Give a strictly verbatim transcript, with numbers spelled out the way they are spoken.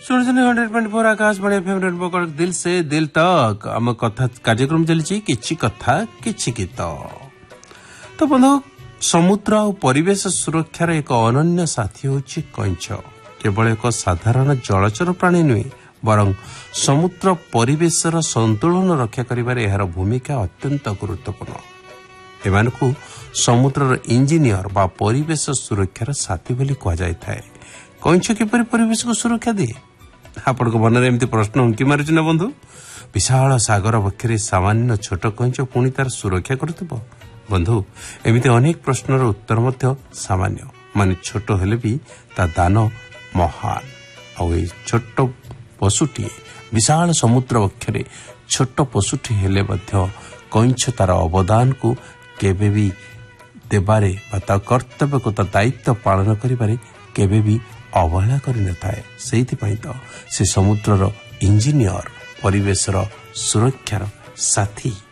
सुनते hundred point four Akashvani FM rainbow कड़क दिल से दिल तक आम कथा कार्यक्रम चली किछि कथा किछि गीत। तो बंधु समुद्र और परिवेश सुरक्षार एक अनन्य साथी होछि कइंछ। केवल एक साधारण जलचर प्राणी नुहे बरं समुद्र परिवेशर संतुलन रक्षा करिबार एहार भूमिका अत्यंत गुरुत्वपूर्ण। एमानकु समुद्रर इंजीनियर बा परिवेश सुरक्षार साथी बोली कहा जाय थाए। कइंछ किपरि परिवेश को सुरक्षा दिए आपण को मन रे एमती प्रश्न उंकी मारुछ ना बंधु। विशाल सागर बक्षरे सामान्य छोट कइंछ पुणी तार सुरक्षा करथिबो बंधु। एमिति अनेक प्रश्नर उत्तर मध्य सामान्य माने छोट हेले भी ता दान महान। आ ए छोट पशुटी विशाल समुद्र बक्षरे छोट पशुटी हेले मध्य कइंछ तार अवदान को केबे भी देबारे बा ता कर्तव्य को ता दायित्व पालन करिबारे केबे भी अवहेला करि न थाए। सेहिति पई तो से समुद्रर इंजीनियर परिवेशर सुरक्षार साथी।